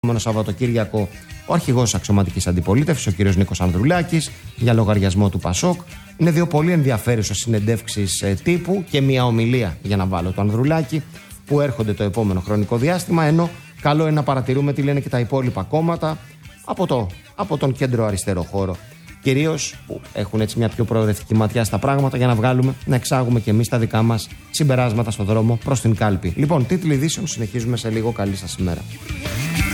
Σαββατοκύριακο ο αρχηγός αξιωματικής αντιπολίτευσης, ο κ. Νίκος Ανδρουλάκης, για λογαριασμό του Πασόκ. Είναι δύο πολύ ενδιαφέρουσες συνεντεύξεις τύπου και μια ομιλία, για να βάλω το Ανδρουλάκη, που έρχονται το επόμενο χρονικό διάστημα. Ενώ καλό είναι να παρατηρούμε τι λένε και τα υπόλοιπα κόμματα από τον κέντρο αριστερό χώρο. Κυρίως που έχουν έτσι μια πιο προοδευτική ματιά στα πράγματα, για να εξάγουμε και εμείς τα δικά μας συμπεράσματα στο δρόμο προς την κάλπη. Λοιπόν, τίτλοι ειδήσεων, συνεχίζουμε σε λίγο. Καλή σας ημέρα.